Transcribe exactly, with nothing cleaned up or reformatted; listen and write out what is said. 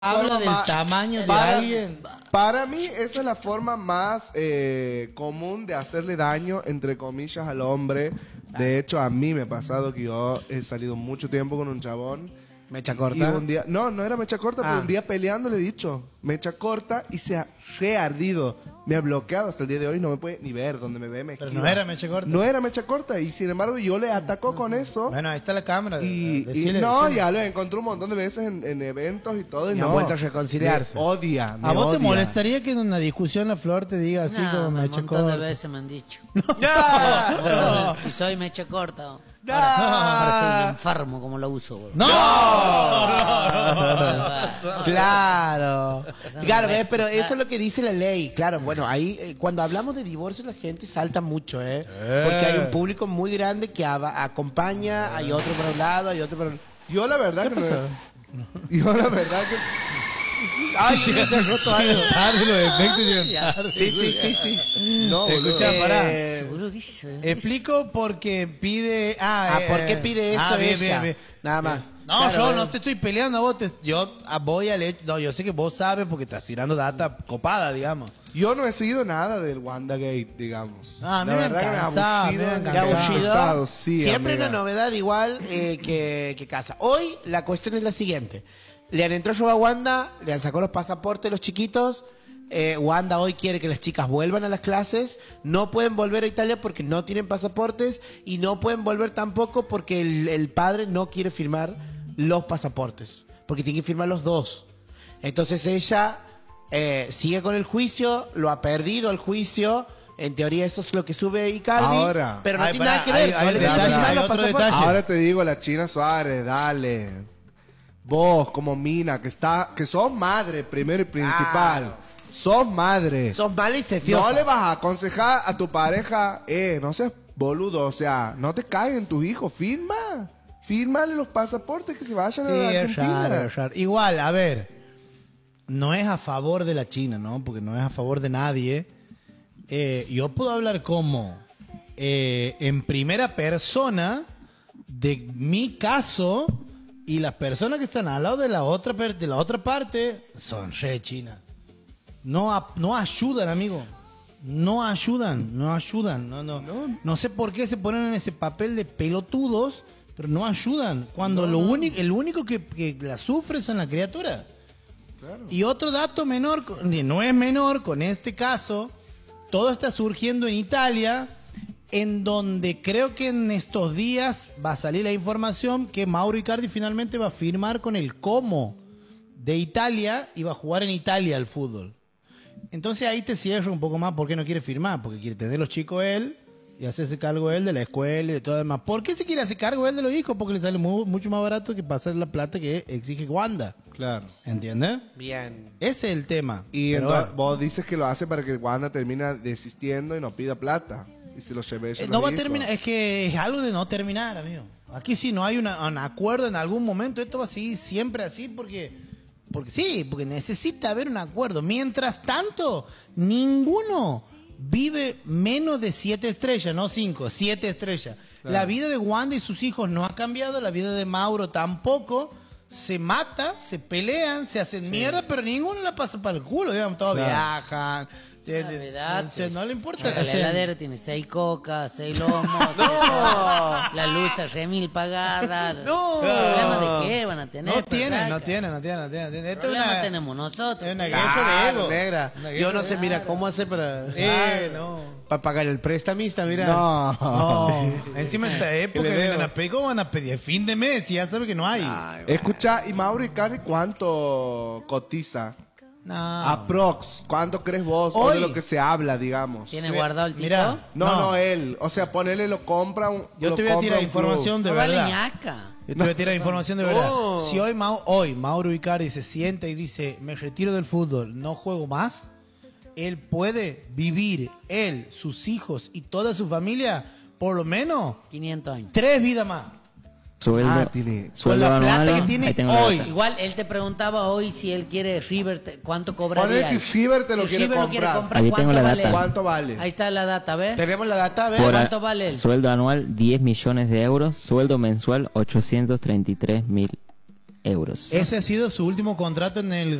habla del más, tamaño de para, alguien. Para mí, esa es la forma más eh, común de hacerle daño, entre comillas, al hombre. De hecho, a mí me ha pasado que yo he salido mucho tiempo con un chabón. ¿Mecha Y corta? un día, no, no era mecha corta, Ah. pero un día peleando le he dicho, mecha corta, y se ha reardido. Me ha bloqueado hasta el día de hoy, no me puede ni ver, donde me ve me Pero esquiva. no era mecha corta. No era mecha corta, y sin embargo yo le atacó con eso. Bueno, ahí está la cámara. Y, y Decile, no, decile. ya lo encontré un montón de veces en, en eventos y todo. Y, Y no, han vuelto a reconciliarse. Me odia. Me ¿A vos te odia. molestaría que en una discusión la Flor te diga así No, como un mecha montón de corta? veces me han dicho. ¡No! Y soy mecha corta. No. Ahora, ahora soy un enfermo como lo uso, boludo. ¡No! Claro. Claro, ¿ves? Pero Ah. eso es lo que dice la ley. Claro, bueno, ahí eh, cuando hablamos de divorcio la gente salta mucho, ¿eh? Porque hay un público muy grande que ava- acompaña, hay otro por un lado, hay otro por un... Yo la verdad ¿Qué que no- pasó? Yo la verdad que... Ay, se ha roto algo. Tarde los efectos llegan tarde. Sí, sí, sí, sí. No, boludo. Escucha, pará. Eh, Seguro que eso. Explico porque pide... Ah, Ah, eh, ¿por qué pide eso ah, bien, ella? bien, bien. Nada más. No, Claro, yo eh. no te estoy peleando a vos. te- yo ah, voy al hecho... No, yo sé que vos sabes porque estás tirando data copada, digamos. Yo no he seguido nada del WandaGate, digamos. Ah, a mí La me han verdad que cansado, aburrido, me han me ¿Te ha cansado. aburrido? cansado, sí, Siempre amiga. una novedad igual eh, que, que casa. Hoy la cuestión es la siguiente. Le han entrado a Wanda, le han sacado los pasaportes los chiquitos. Eh, Wanda hoy quiere que las chicas vuelvan a las clases. No pueden volver a Italia porque no tienen pasaportes. Y no pueden volver tampoco porque el, el padre no quiere firmar los pasaportes. Porque tiene que firmar los dos. Entonces ella eh, sigue con el juicio, lo ha perdido el juicio. En teoría eso es lo que sube Icardi. Ahora. pero no Ay, tiene pará, nada que hay- ver. hay no le detalle, tiene que firmar hay los otro pasaportes. detalle. Ahora te digo, la China Suárez, dale. Vos, como mina, que está, que sos madre, primero y principal. Claro. Sos madre. Sos mala y se No le vas a aconsejar a tu pareja, eh, no seas boludo, o sea, no te caigan tus hijos, firma. Fírmale los pasaportes que se vayan Sí, a la es Argentina. raro, es raro. Igual, a ver, no es a favor de la China, ¿no? Porque no es a favor de nadie. Eh, yo puedo hablar como eh, en primera persona de mi caso y las personas que están al lado de la otra per- de la otra parte son re China. No, a- no ayudan, amigo. No ayudan, no ayudan. No, no, no sé por qué se ponen en ese papel de pelotudos, pero no ayudan. Cuando lo único, el único que, que la sufre son las criaturas. Y otro dato menor, co- no es menor, con este caso, todo está surgiendo en Italia, en donde creo que en estos días va a salir la información que Mauro Icardi finalmente va a firmar con el Como de Italia y va a jugar en Italia al fútbol. Entonces ahí te cierro un poco más por qué no quiere firmar, porque quiere tener los chicos él y hacerse cargo él de la escuela y de todo demás. ¿Por qué se quiere hacer cargo él de los hijos? Porque le sale mu- mucho más barato que pasar la plata que exige Wanda. Claro. ¿Entiendes? Bien. Ese es el tema. Y Pero, entonces, vos dices que lo hace para que Wanda termine desistiendo y no pida plata. Y se lo lleve ella eh, a no los va a hijos. terminar, es que es algo de no terminar, amigo. Aquí sí no hay una- un acuerdo en algún momento, esto va a seguir siempre así porque, porque sí, porque necesita haber un acuerdo. Mientras tanto, ninguno vive menos de siete estrellas, no cinco, siete estrellas. La vida de Wanda y sus hijos no ha cambiado, la vida de Mauro tampoco. Se mata, se pelean, se hacen mierda, pero ninguno la pasa para el culo, digamos, todos viajan. de- de- Verdad, o sea, no le importa. La o sea, heladera tiene seis cocas, seis lomos. La luz está remil pagada. No. ¿Problemas de qué van a tener? no tiene, perraca? no tiene, no tiene, no tiene. no tiene. Esto es Problemas una, tenemos nosotros. es una pues. guerra de Claro, ego. negra. Una Yo guerra no de sé, ego. mira, ¿cómo hace para, Eh, no. para pagar el prestamista? Mira. No. No, encima de esta época le veo. vienen a pedir, ¿cómo van a pedir? Fin de mes y ya sabe que no hay. Ay, Escucha, ¿y Mauro Icardi cuánto cotiza? No. Aprox, ¿cuánto crees vos? O Hoy. de lo que se habla, digamos. ¿Tiene guardado el tipo? Mira, No, no, No. él. O sea, ponele, lo compra un. Yo lo te voy a compra tirar un club. información de No vale verdad. ñaca. Yo te voy a tirar información de verdad. Oh. Si hoy, Mau- hoy Mauro Icardi se sienta y dice, me retiro del fútbol, no juego más, él puede vivir, él, sus hijos y toda su familia, por lo menos quinientos años. tres vidas más. Sueldo, Ah, tiene- sueldo con la plata anual, que tiene ahí tengo la hoy. data. Igual él te preguntaba hoy si él quiere River, te- ¿cuánto cobraría? Ponle si él? River te lo Si quiere River lo quiere comprar. comprar, Ahí ¿cuánto tengo la vale data. él? ¿Cuánto vale? Ahí está la data, ¿ves? Tenemos la data, a ver. Por a- ¿Cuánto vale él? Sueldo anual diez millones de euros, sueldo mensual ochocientos treinta y tres mil. euros. Ese ha sido su último contrato en el